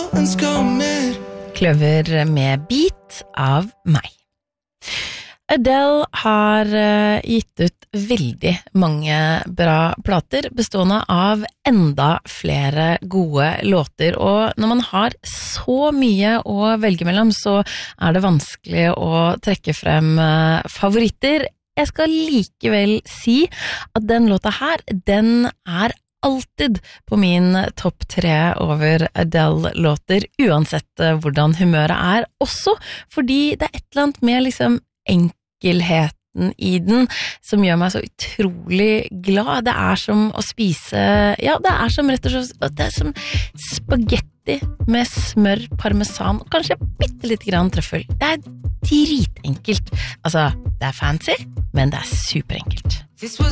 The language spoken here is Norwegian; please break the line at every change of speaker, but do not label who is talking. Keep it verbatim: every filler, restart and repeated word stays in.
Kløver med Beat av meg. Adele har uh, gitt ut veldig mange bra plater, bestående av enda flere gode låter, og når man har så mye å velge mellom, så er det vanskelig å trekke frem uh, favoritter. Jeg skal likevel si at den låta her, den er alltid på min topp tre over Adele-låter, uansett uh, hvordan humøret er, også fordi det er et eller annet med liksom enkelheten i den som gjør meg så utrolig glad. Det er som å spise, ja, det er som rett og slett, det er som spagetti med smør, parmesan og kanskje bitte litt grann trøffel. Det er dritenkelt. Altså, det er fancy, men det er superenkelt.